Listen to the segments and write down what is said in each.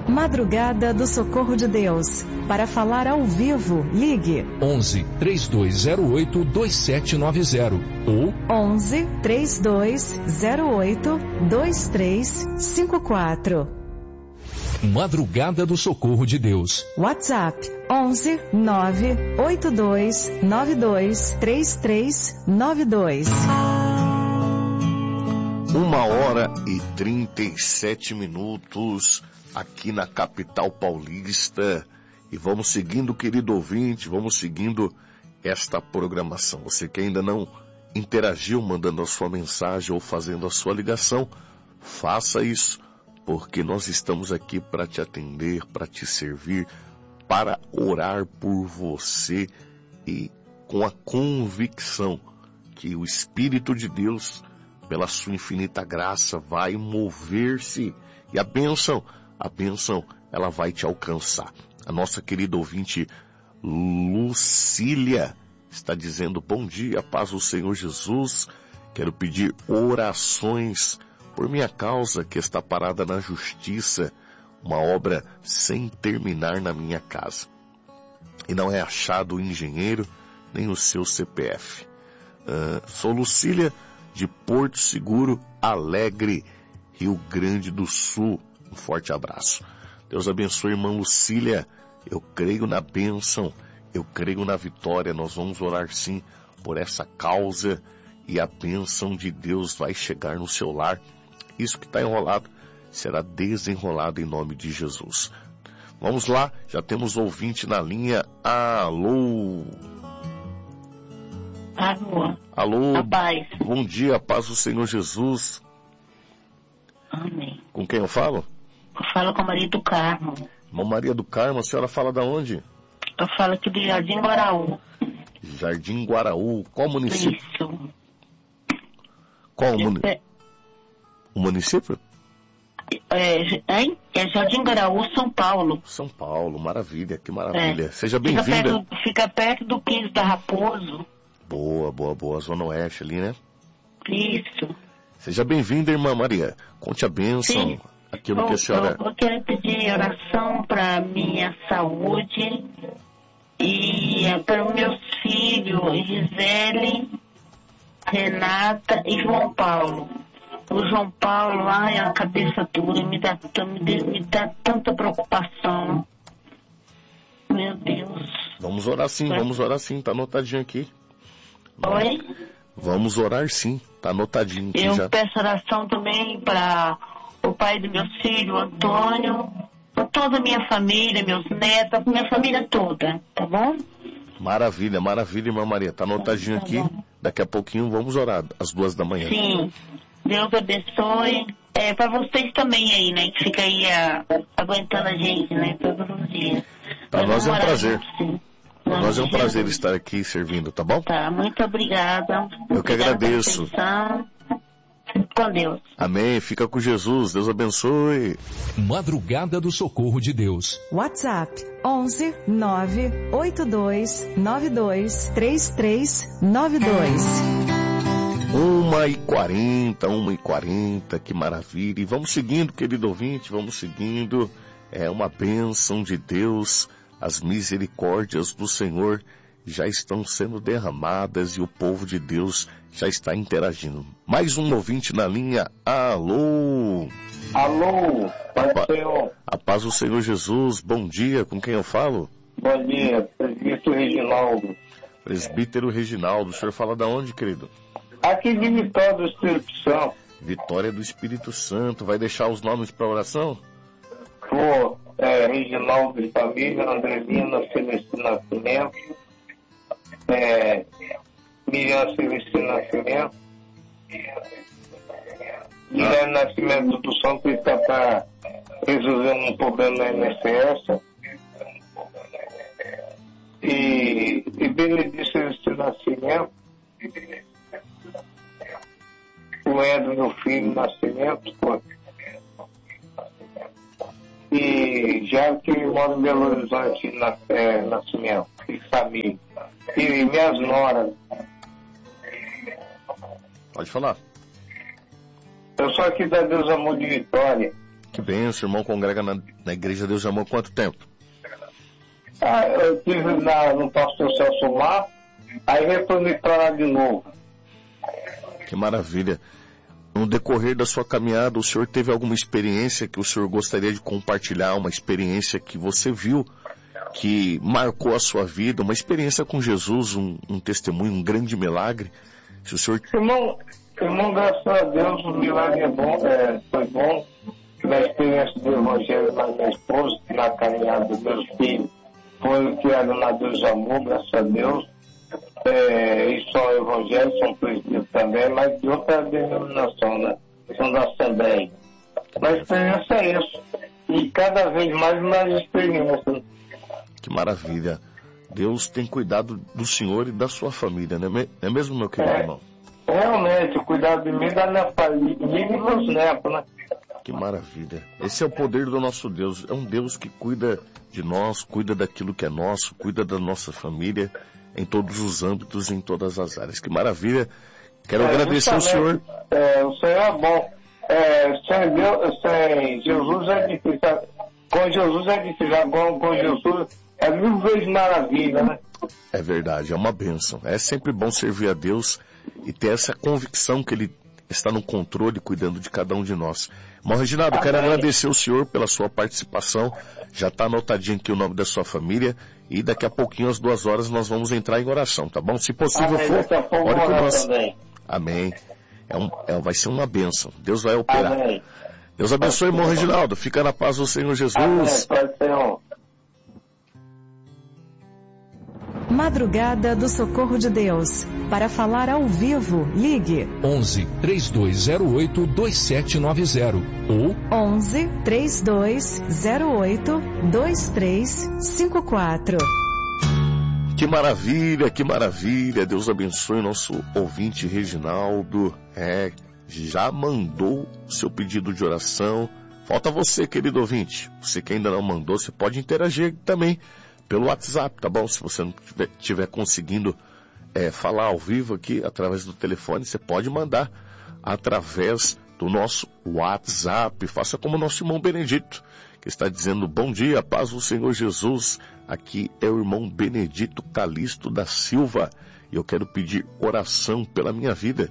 Madrugada do Socorro de Deus. Para falar ao vivo, ligue 11 3208 2790 ou 11 3208 2354. Madrugada do Socorro de Deus. WhatsApp 11 982 92 3392. 1h37 aqui na capital paulista. E vamos seguindo, querido ouvinte, vamos seguindo esta programação. Você que ainda não interagiu mandando a sua mensagem ou fazendo a sua ligação, faça isso, porque nós estamos aqui para te atender, para te servir, para orar por você e com a convicção que o Espírito de Deus, pela sua infinita graça, vai mover-se e a bênção, ela vai te alcançar. A nossa querida ouvinte Lucília está dizendo: bom dia, paz do Senhor Jesus. Quero pedir orações por minha causa que está parada na justiça, uma obra sem terminar na minha casa. E não é achado o engenheiro nem o seu CPF. Sou Lucília de Porto Seguro, Alegre, Rio Grande do Sul. Um forte abraço. Deus abençoe, irmã Lucília. Eu creio na bênção, eu creio na vitória. Nós vamos orar sim por essa causa e a bênção de Deus vai chegar no seu lar. Isso que está enrolado será desenrolado em nome de Jesus. Vamos lá, já temos ouvinte na linha. Alô? Alô? A paz. Bom dia, paz do Senhor Jesus. Amém. Com quem eu falo? Eu falo com a Maria do Carmo. Irmã Maria do Carmo, a senhora fala da onde? Eu falo aqui do Jardim Guaraú. Jardim Guaraú, qual município? Isso. Qual o município? É Jardim Guaraú, São Paulo. São Paulo, maravilha, que maravilha. Seja bem-vinda. Fica perto do 15 da Raposo. Boa, Zona Oeste ali, né? Isso. Seja bem-vinda, irmã Maria. Conte a bênção. Sim. Aquilo que a senhora... Eu quero pedir oração para minha saúde e para os meus filhos, Gisele, Renata e João Paulo. O João Paulo, a cabeça dura, me dá tanta preocupação. Meu Deus. Vamos orar sim, tá anotadinho aqui. Oi? Vamos orar sim, tá anotadinho aqui eu já. Peço oração também para o pai do meu filho, Antônio, para toda a minha família, meus netos, minha família toda, tá bom? Maravilha, irmã Maria, tá anotadinho aqui. Daqui a pouquinho vamos orar, às 2h. Sim, Deus abençoe. Para vocês também aí, né, que fica aí aguentando a gente, né, todos os dias. Para nós é um prazer. Sim. Para nós é um prazer estar aqui servindo, tá bom? Tá, muito obrigada. Eu que agradeço. Com Deus. Amém, fica com Jesus, Deus abençoe. Madrugada do Socorro de Deus. WhatsApp 11 982 92 3392. 1h40, que maravilha. E vamos seguindo, querido ouvinte, vamos seguindo. É uma bênção de Deus. As misericórdias do Senhor já estão sendo derramadas e o povo de Deus já está interagindo. Mais um ouvinte na linha. Alô? Alô, Pai do Senhor. A paz do Senhor Jesus, bom dia, com quem eu falo? Bom dia, presbítero Reginaldo. Presbítero Reginaldo, o senhor fala da onde, querido? Aqui de Vitória do Espírito Santo. Vitória do Espírito Santo, vai deixar os nomes para oração? Vou, Reginaldo de família, Andrelina Celestino Nascimento, Miriam Celestino Nascimento, Guilherme Nascimento do Santo, que está para resolver um problema na MSS, e Benedito Celestino Nascimento, o Edro, meu filho, Nascimento, e já que mora em Belo Horizonte, Nascimento, e família, e minhas noras. Pode falar. Eu sou aqui da Deus Amor de Vitória. Que bênção, irmão congrega na Igreja Deus de Amor há quanto tempo? Eu estive no pastor Celso Mar, aí retornei para lá de novo. Que maravilha. No decorrer da sua caminhada, o senhor teve alguma experiência que o senhor gostaria de compartilhar, uma experiência que você viu, que marcou a sua vida, uma experiência com Jesus, um testemunho, um grande milagre? Se o senhor... Irmão, graças a Deus, o milagre é bom, foi bom. Na experiência do Evangelho na minha esposa, na caminhada dos meus filhos, foi criado na Deus de Amor, graças a Deus. E só o Evangelho, são presbíteros também, mas de outra denominação, né? São da Assembleia. Mas a experiência é isso. E cada vez mais experiência. Que maravilha. Deus tem cuidado do senhor e da sua família, não é mesmo, meu querido irmão? Realmente, cuidado de mim e da minha família e dos netos, né? Que maravilha. Esse é o poder do nosso Deus. É um Deus que cuida de nós, cuida daquilo que é nosso, cuida da nossa família, em todos os âmbitos, em todas as áreas. Que maravilha. Quero agradecer ao senhor. O Senhor é bom. Sem Jesus é difícil. Com Jesus é difícil. Agora com Jesus é 1000 vezes maravilha, né? É verdade, é uma bênção. É sempre bom servir a Deus e ter essa convicção que Ele está no controle, cuidando de cada um de nós. Irmão Reginaldo, quero agradecer ao senhor pela sua participação. Já está anotadinho aqui o nome da sua família e daqui a pouquinho, às 2 horas, nós vamos entrar em oração, tá bom? Se possível ore por nós. Amém. Vai ser uma bênção. Deus vai operar. Amém. Deus abençoe, irmão Reginaldo. Fica na paz do Senhor Jesus. Amém. Senhor. Madrugada do Socorro de Deus. Para falar ao vivo, ligue 11 3208 2790 ou 11 3208 2354. Que maravilha, que maravilha. Deus abençoe nosso ouvinte Reginaldo. Já mandou seu pedido de oração. Falta você, querido ouvinte. Você que ainda não mandou, você pode interagir também pelo WhatsApp, tá bom? Se você não estiver conseguindo falar ao vivo aqui através do telefone, você pode mandar através do nosso WhatsApp. Faça como o nosso irmão Benedito, que está dizendo: bom dia, paz do Senhor Jesus. Aqui é o irmão Benedito Calixto da Silva e eu quero pedir oração pela minha vida,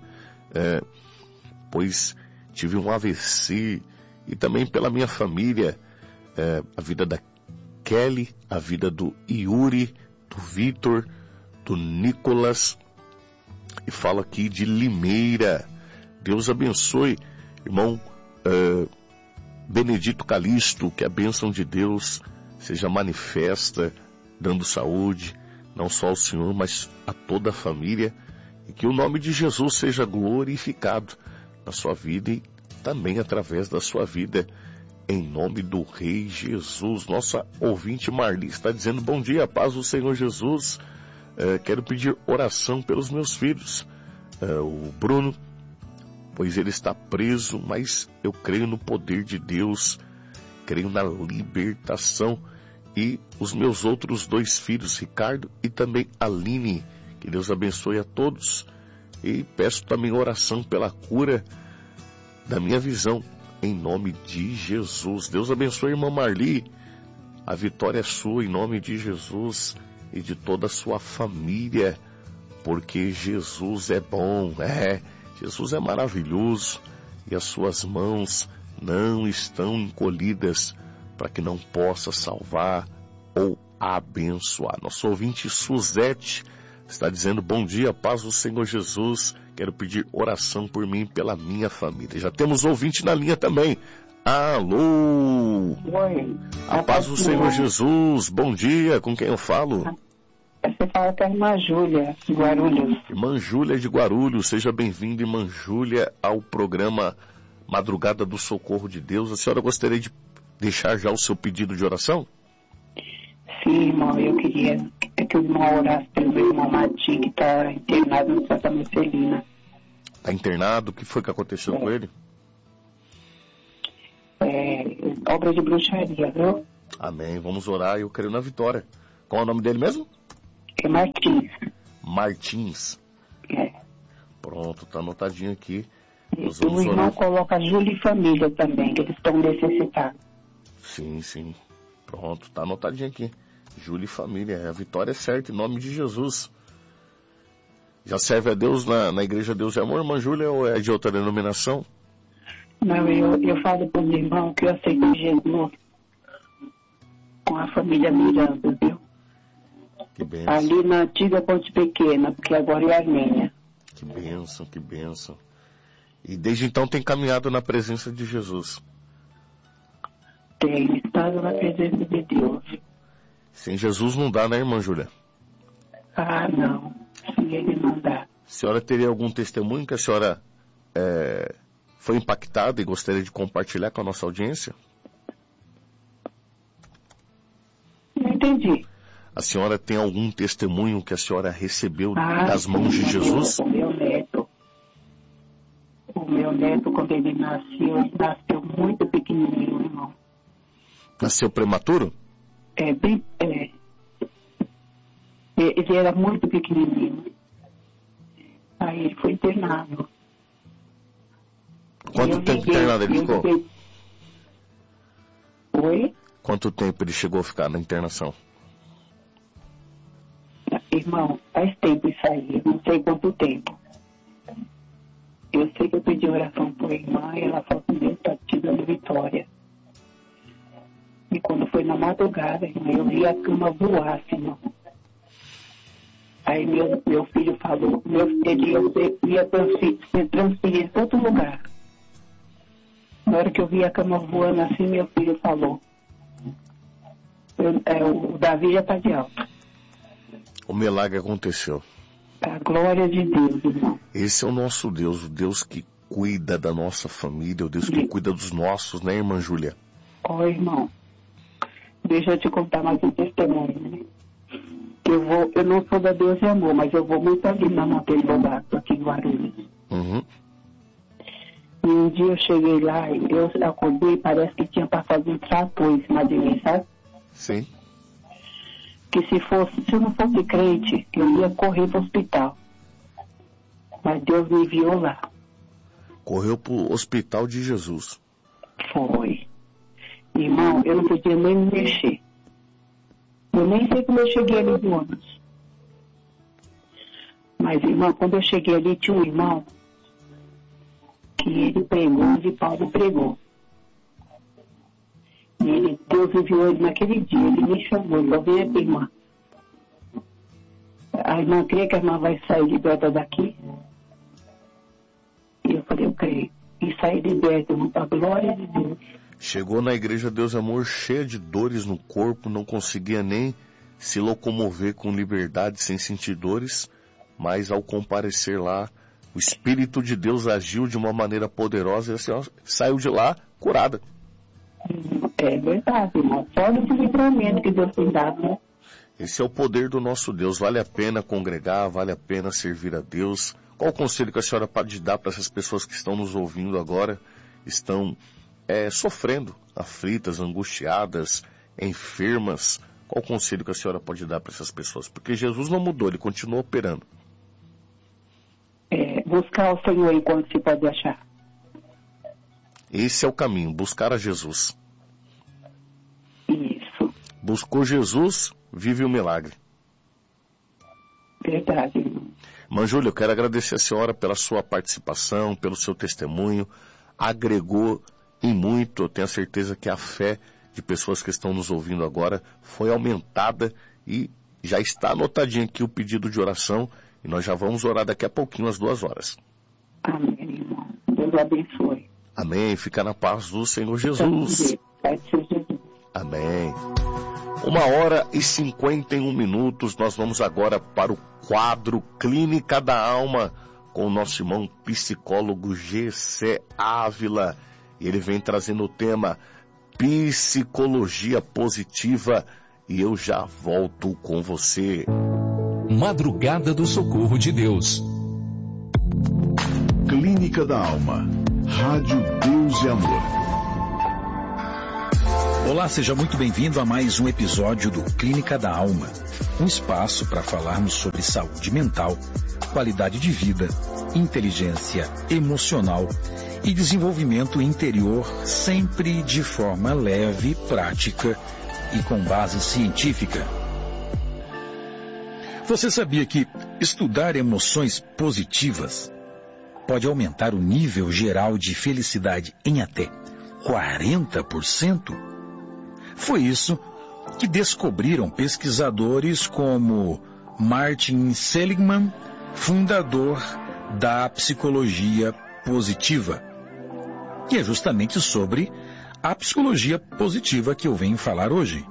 pois tive um AVC, e também pela minha família, a vida da Kelly, a vida do Yuri, do Vitor, do Nicolas, e falo aqui de Limeira. Deus abençoe, irmão Benedito Calixto, que a bênção de Deus seja manifesta, dando saúde, não só ao Senhor, mas a toda a família, e que o nome de Jesus seja glorificado na sua vida e também através da sua vida, em nome do Rei Jesus. Nossa ouvinte Marli está dizendo: bom dia, paz do Senhor Jesus. Quero pedir oração pelos meus filhos. O Bruno, pois ele está preso, mas eu creio no poder de Deus, creio na libertação. E os meus outros 2 filhos, Ricardo e também Aline, que Deus abençoe a todos. E peço também oração pela cura da minha visão, em nome de Jesus. Deus abençoe a irmã Marli. A vitória é sua, em nome de Jesus e de toda a sua família, porque Jesus é bom, Jesus é maravilhoso, e as suas mãos não estão encolhidas para que não possa salvar ou abençoar. Nosso ouvinte Suzete está dizendo: bom dia, paz do Senhor Jesus. Quero pedir oração por mim e pela minha família. Já temos ouvinte na linha também. Alô! Oi. A paz do Senhor Jesus. Bom dia, com quem eu falo? Você fala com a irmã Júlia, de Guarulhos. Irmã Júlia de Guarulhos, seja bem-vinda, irmã Júlia, ao programa Madrugada do Socorro de Deus. A senhora gostaria de deixar já o seu pedido de oração? Sim, irmão, eu queria que o irmão orasse pelo meu irmão Mati, que está internado no Santa Marcelina. Está internado? O que foi que aconteceu com ele? Obra de bruxaria, viu? Amém, vamos orar, eu creio na vitória. Qual é o nome dele mesmo? É Martins. Martins. É. Pronto, tá anotadinho aqui. O irmão coloca Júlia e família também, que eles estão necessitados. Sim. Pronto, tá anotadinho aqui. Júlia e família. A vitória é certa, em nome de Jesus. Já serve a Deus na Igreja Deus e Amor, irmã Júlia, ou é de outra denominação? Não, eu falo para os irmãos que eu aceito Jesus com a família Miranda, viu? Que bênção. Ali na antiga Ponte Pequena, porque agora é Armênia. Que bênção. E desde então tem caminhado na presença de Jesus. Tem estado na presença de Deus. Sem Jesus não dá, né, irmã Júlia? Ah, não. Sem ele não dá. A senhora teria algum testemunho que a senhora foi impactada e gostaria de compartilhar com a nossa audiência? Não entendi. A senhora tem algum testemunho que a senhora recebeu das mãos de Jesus? O meu neto, quando ele nasceu muito pequenininho, irmão. Nasceu prematuro? Ele era muito pequenininho. Aí ele foi internado. Quanto tempo internado ele ficou? Oi? Quanto tempo ele chegou a ficar na internação? Irmão, faz tempo isso aí, eu não sei quanto tempo. Eu sei que eu pedi oração por irmã e ela falou que Deus está te dando vitória. E quando foi na madrugada, irmã, eu vi a cama voar, assim, irmão. Aí meu filho falou, ele ia transferir para outro lugar. Na hora que eu vi a cama voando assim, meu filho falou, o Davi já está de alta. O milagre aconteceu. A glória de Deus, irmão. Esse é o nosso Deus, o Deus que cuida da nossa família, o Deus que cuida dos nossos, né, irmã Júlia? Ó, irmão, deixa eu te contar mais um testemunho, né? Eu não sou da Deus e Amor, mas eu vou muito ali na Monteiro Lobato, aqui em Guarulhos. Uhum. E um dia eu cheguei lá e eu acordei e parece que tinha passado um trator em cima de mim, sabe? Sim. Que se eu não fosse crente, eu ia correr para o hospital. Mas Deus me enviou lá. Correu para o hospital de Jesus. Foi. Irmão, eu não podia nem me mexer. Eu nem sei como eu cheguei ali do ônibus. Mas, irmão, quando eu cheguei ali, tinha um irmão que ele pregou onde Paulo pregou. E Deus enviou ele naquele dia, ele me chamou, ele falou, vem aqui, irmã. A irmã crê que a irmã vai sair liberta daqui? E eu falei, eu creio. E saí liberta, irmão, para a glória de Deus. Chegou na Igreja Deus Amor cheia de dores no corpo, não conseguia nem se locomover com liberdade, sem sentir dores, mas ao comparecer lá, o Espírito de Deus agiu de uma maneira poderosa e a senhora saiu de lá curada. É verdade, irmão. Só desse livramento que Deus tem dado, né? Esse é o poder do nosso Deus. Vale a pena congregar, vale a pena servir a Deus. Qual o conselho que a senhora pode dar para essas pessoas que estão nos ouvindo agora, estão sofrendo, aflitas, angustiadas, enfermas? Qual o conselho que a senhora pode dar para essas pessoas? Porque Jesus não mudou, ele continua operando. Buscar o Senhor enquanto se pode achar. Esse é o caminho, buscar a Jesus. Isso. Buscou Jesus, vive o milagre. Verdade, irmão. Irmã Júlia, eu quero agradecer a senhora pela sua participação, pelo seu testemunho. Agregou em muito, eu tenho a certeza que a fé de pessoas que estão nos ouvindo agora foi aumentada e já está anotadinho aqui o pedido de oração e nós já vamos orar daqui a pouquinho, às 2h. Amém, irmão. Deus abençoe. Amém. Fica na paz do Senhor Jesus. Amém. 1h51. Nós vamos agora para o quadro Clínica da Alma com o nosso irmão psicólogo Gessé Ávila. E ele vem trazendo o tema Psicologia Positiva. E eu já volto com você. Madrugada do Socorro de Deus. Clínica da Alma. Rádio Deus e Amor. Olá, seja muito bem-vindo a mais um episódio do Clínica da Alma. Um espaço para falarmos sobre saúde mental, qualidade de vida inteligência emocional e desenvolvimento interior, sempre de forma leve, prática e com base científica. Você sabia que estudar emoções positivas pode aumentar o nível geral de felicidade em até 40%? Foi isso que descobriram pesquisadores como Martin Seligman, fundador da psicologia positiva. E é justamente sobre a psicologia positiva que eu venho falar hoje.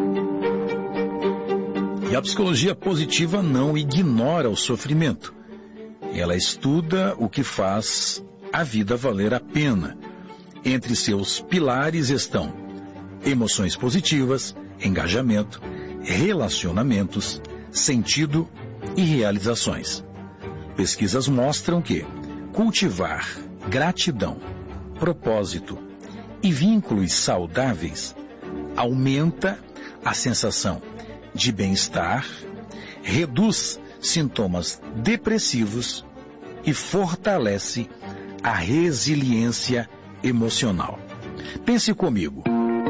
E a psicologia positiva não ignora o sofrimento. Ela estuda o que faz a vida valer a pena. Entre seus pilares estão emoções positivas, engajamento, relacionamentos, sentido e realizações. Pesquisas mostram que cultivar gratidão, propósito e vínculos saudáveis aumenta a sensação de bem-estar, reduz sintomas depressivos e fortalece a resiliência emocional. Pense comigo.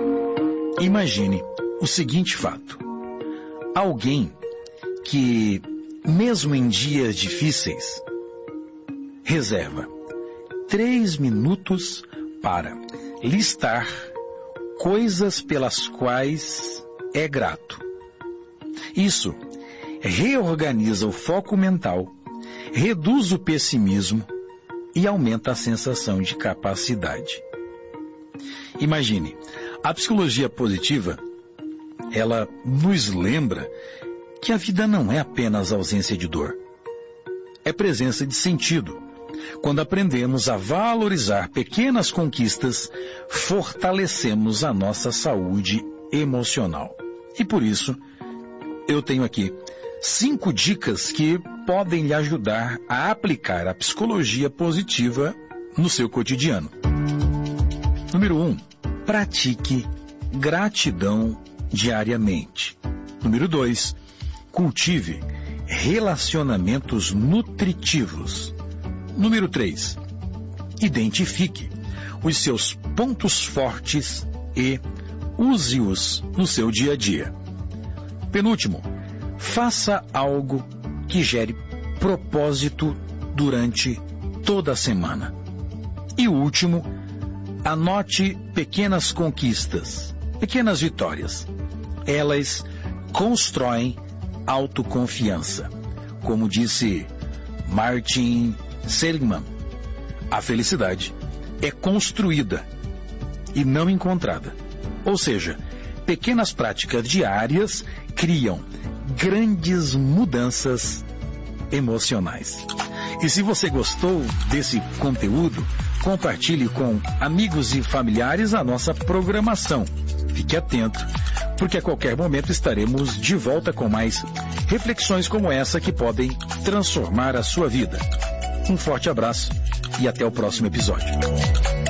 Imagine o seguinte fato. Alguém que, mesmo em dias difíceis, reserva 3 minutos para listar coisas pelas quais é grato. Isso reorganiza o foco mental, reduz o pessimismo e aumenta a sensação de capacidade. Imagine, a psicologia positiva, ela nos lembra que a vida não é apenas ausência de dor. É presença de sentido. Quando aprendemos a valorizar pequenas conquistas, fortalecemos a nossa saúde emocional. E por isso, eu tenho aqui 5 dicas que podem lhe ajudar a aplicar a psicologia positiva no seu cotidiano. Número 1. Pratique gratidão diariamente. Número 2. Cultive relacionamentos nutritivos. Número 3. Identifique os seus pontos fortes e use-os no seu dia a dia. Penúltimo, faça algo que gere propósito durante toda a semana. E o último, anote pequenas conquistas, pequenas vitórias. Elas constroem autoconfiança. Como disse Martin Seligman, a felicidade é construída e não encontrada. Ou seja, pequenas práticas diárias criam grandes mudanças emocionais. E se você gostou desse conteúdo, compartilhe com amigos e familiares a nossa programação. Fique atento, porque a qualquer momento estaremos de volta com mais reflexões como essa que podem transformar a sua vida. Um forte abraço e até o próximo episódio.